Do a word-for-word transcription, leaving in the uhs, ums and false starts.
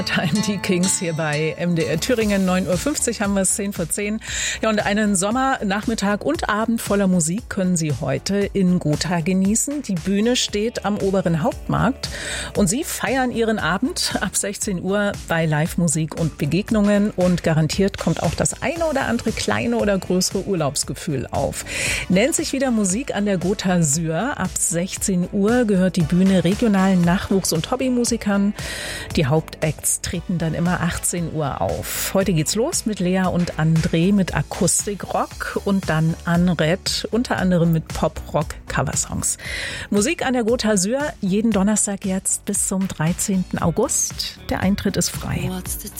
Time, die Kings hier bei M D R Thüringen. neun Uhr fünfzig haben wir es, zehn vor zehn. Ja, und einen Sommernachmittag und Abend voller Musik können Sie heute in Gotha genießen. Die Bühne steht am oberen Hauptmarkt und Sie feiern Ihren Abend ab sechzehn Uhr bei Live-Musik und Begegnungen. Und garantiert kommt auch das eine oder andere kleine oder größere Urlaubsgefühl auf. Nennt sich wieder Musik an der Gotha Syr. Ab sechzehn Uhr gehört die Bühne regionalen Nachwuchs- und Hobbymusikern. Die Hauptacts treten dann immer achtzehn Uhr auf. Heute geht's los mit Lea und André mit Akustikrock und dann Anred, unter anderem mit Pop-Rock-Coversongs. Musik an der Gotha Syr jeden Donnerstag jetzt bis zum dreizehnten August. Der Eintritt ist frei. What's the